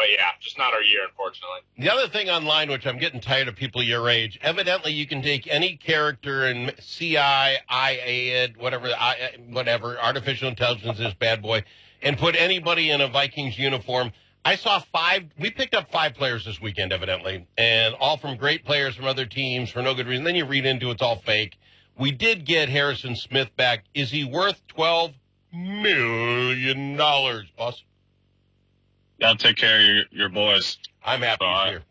But, yeah, just not our year, unfortunately. The other thing online, which I'm getting tired of people your age, evidently you can take any character in CIA, whatever, artificial intelligence, this bad boy, and put anybody in a Vikings uniform. I saw we picked up 5 players this weekend, evidently, and all from great players from other teams for no good reason. Then you read into it's all fake. We did get Harrison Smith back. Is he worth $12 million, boss? Gotta take care of your boys. I'm happy he's here.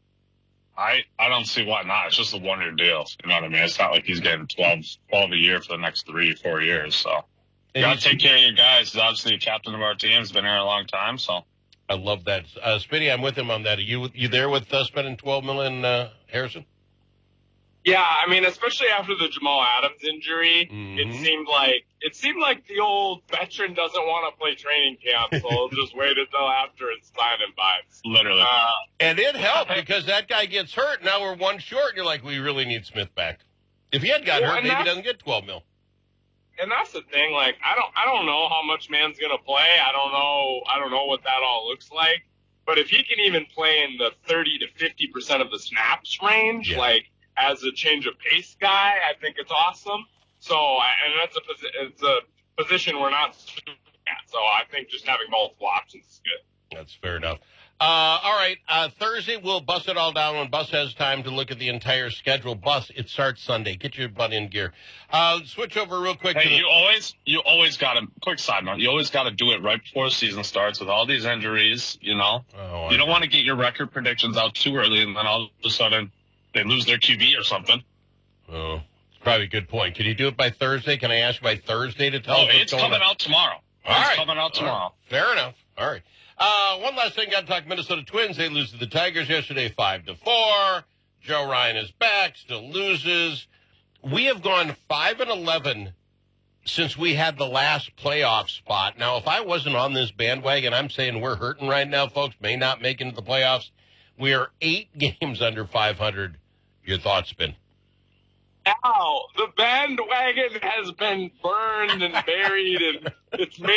I don't see why not. It's just a one-year deal. You know what I mean? It's not like he's getting 12 a year for the next 3-4 years. So you gotta take care of your guys. He's obviously a captain of our team. He's been here a long time. So I love that. Spinny, I'm with him on that. Are you there with spending $12 million, Harrison? Yeah, I mean, especially after the Jamal Adams injury, it seemed like the old veteran doesn't want to play training camp, so he'll just wait until after it's signing vibes. Literally. And it helped because that guy gets hurt. Now we're one short, and you're like, we really need Smith back. If he had gotten hurt, maybe he doesn't get $12 million. And that's the thing. Like, I don't know how much Man's gonna play. I don't know what that all looks like. But if he can even play in the 30 to 50% of the snaps range, as a change of pace guy, I think it's awesome. So, and it's a position we're not at. So I think just having multiple options is good. That's fair enough. All right. Thursday, we'll bust it all down when Bus has time to look at the entire schedule. Bus, it starts Sunday. Get your butt in gear. Switch over real quick. Hey, you always got to, quick side note, you always got to do it right before the season starts with all these injuries, you know. You don't want to get your record predictions out too early and then all of a sudden they lose their QB or something. Oh, it's probably a good point. Can you do it by Thursday? Can I ask you by Thursday to tell us what's going on? It's coming out tomorrow. It's coming out tomorrow. Fair enough. All right. One last thing, got to talk Minnesota Twins. They lose to the Tigers yesterday, 5-4. Joe Ryan is back, still loses. We have gone 5-11 since we had the last playoff spot. Now, if I wasn't on this bandwagon, I'm saying we're hurting right now, folks. May not make it into the playoffs. We are 8 games under 500. Your thoughts, Spin? Now, the bandwagon has been burned and buried, and it's been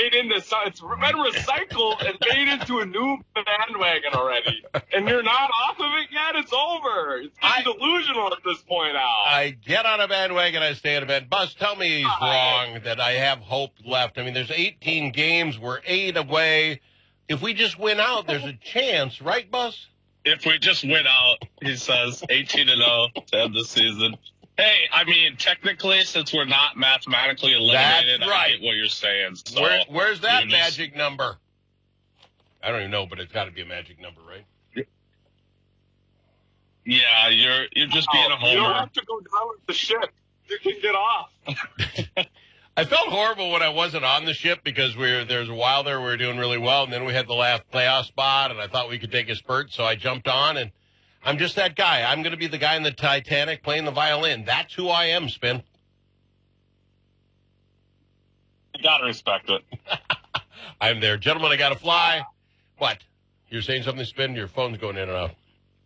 recycled and made into a new bandwagon already. And you're not off of it yet? It's over. It's getting delusional at this point now. I get on a bandwagon, I stay on a bandwagon. Bus, tell me he's wrong, that I have hope left. I mean, there's 18 games. We're 8 away. If we just win out, there's a chance, right, Bus? If we just win out, he says, 18-0 to end the season. Hey, I mean, technically, since we're not mathematically eliminated, that's right. I get what you're saying. So where's that magic number? I don't even know, but it's got to be a magic number, right? Yeah, you're just being a homer. You don't have to go down with the ship. You can get off. I felt horrible when I wasn't on the ship because there's a while there we were doing really well, and then we had the last playoff spot, and I thought we could take a spurt, so I jumped on, and I'm just that guy. I'm going to be the guy in the Titanic playing the violin. That's who I am, Spin. You got to respect it. I'm there. Gentlemen, I got to fly. What? You're saying something, Spin? Your phone's going in and out.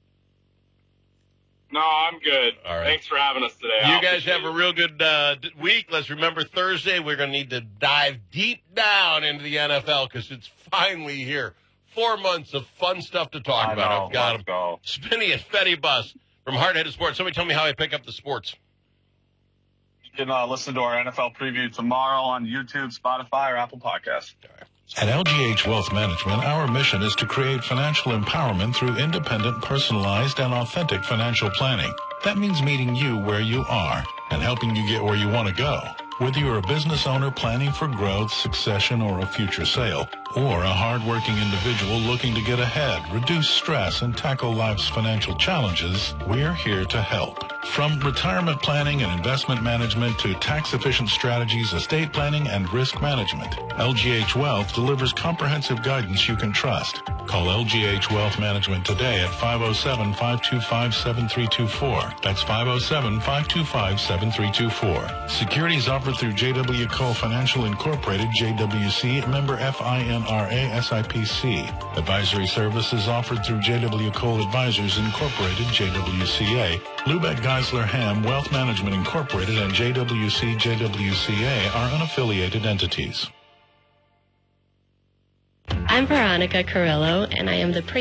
No, I'm good. All right. Thanks for having us today. You guys have a real good week. Let's remember Thursday, we're going to need to dive deep down into the NFL because it's finally here. 4 months of fun stuff to talk about. I've got them. Spinny and Fetty Bus from Hard-Headed Sports. Somebody tell me how I pick up the sports. You can listen to our NFL preview tomorrow on YouTube, Spotify, or Apple Podcasts. At LGH Wealth Management, our mission is to create financial empowerment through independent, personalized, and authentic financial planning. That means meeting you where you are and helping you get where you want to go. Whether you're a business owner planning for growth, succession, or a future sale, or a hardworking individual looking to get ahead, reduce stress, and tackle life's financial challenges, we're here to help. From retirement planning and investment management to tax-efficient strategies, estate planning, and risk management, LGH Wealth delivers comprehensive guidance you can trust. Call LGH Wealth Management today at 507-525-7324. That's 507-525-7324. Securities offered through J.W. Cole Financial Incorporated, JWC, member FINRA SIPC. Advisory services offered through J.W. Cole Advisors Incorporated, JWCA. Lubeck Geisler Ham Wealth Management Incorporated and JWC JWCA are unaffiliated entities. I'm Veronica Carrillo, and I am the